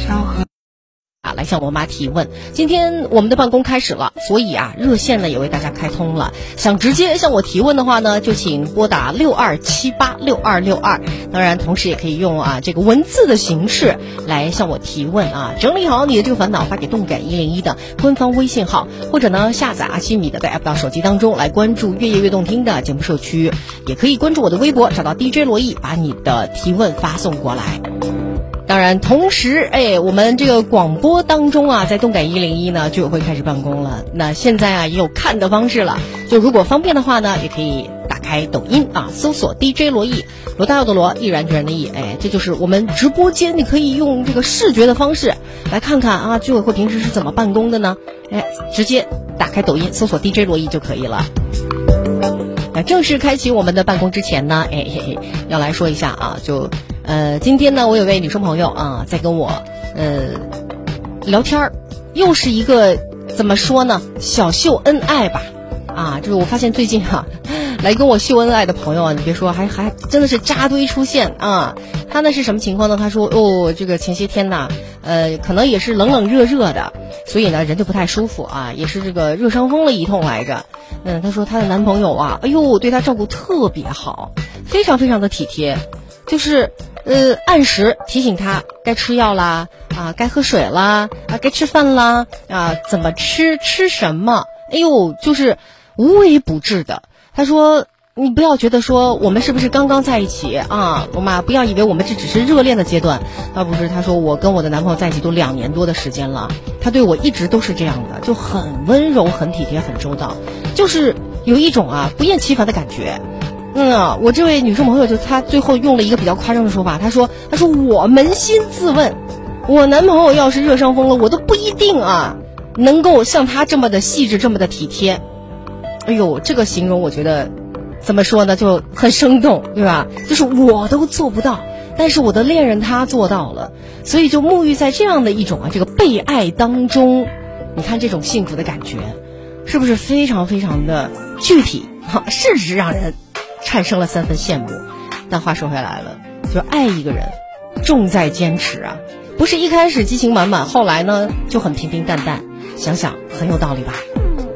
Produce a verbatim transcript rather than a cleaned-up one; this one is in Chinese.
啊，来向我妈提问。今天我们的办公开始了，所以啊，热线呢也为大家开通了。想直接向我提问的话呢，就请拨打六二七八六二六二。当然，同时也可以用啊这个文字的形式来向我提问啊。整理好你的这个烦恼，发给动感一零一的官方微信号，或者呢下载阿西米的在 App 到手机当中来关注越夜越动听的节目社区，也可以关注我的微博，找到 D J 罗毅，把你的提问发送过来。当然，同时，哎，我们这个广播当中啊，在动感一零一呢就会开始办公了。那现在啊也有看的方式了，就如果方便的话呢，也可以打开抖音啊，搜索 D J 罗毅，罗大佑的罗，毅然决然的毅，哎，这就是我们直播间，你可以用这个视觉的方式来看看啊，居委会平时是怎么办公的呢？哎，直接打开抖音搜索 D J 罗毅就可以了。那正式开启我们的办公之前呢，哎嘿嘿，要来说一下啊，就。呃，今天呢，我有位女生朋友啊，在跟我呃聊天儿，又是一个怎么说呢，小秀恩爱吧，啊，就是我发现最近哈、啊，来跟我秀恩爱的朋友啊，你别说，还还真的是扎堆出现啊。他呢是什么情况呢？他说哦，这个前些天呢，呃，可能也是冷冷热热的，所以呢人就不太舒服啊，也是这个热伤风了一通来着。嗯，他说他的男朋友啊，哎呦，对他照顾特别好，非常非常的体贴，就是。呃，按时提醒他该吃药啦，啊，该喝水啦，啊，该吃饭啦，啊，怎么吃，吃什么，哎呦，就是无微不至的。他说，你不要觉得说我们是不是刚刚在一起啊，我妈不要以为我们这只是热恋的阶段，他不是，他说我跟我的男朋友在一起都两年多的时间了，他对我一直都是这样的，就很温柔，很体贴，很周到，就是有一种啊不厌其烦的感觉。嗯啊，我这位女生朋友就她最后用了一个比较夸张的说法，她说她说我扪心自问，我男朋友要是热伤风了，我都不一定啊能够像他这么的细致，这么的体贴。哎呦，这个形容我觉得怎么说呢，就很生动，对吧？就是我都做不到，但是我的恋人他做到了，所以就沐浴在这样的一种啊这个被爱当中，你看这种幸福的感觉是不是非常非常的具体哈，甚至让人产生了三分羡慕。但话说回来了，就爱一个人重在坚持啊，不是一开始激情满满，后来呢就很平平淡淡，想想很有道理吧。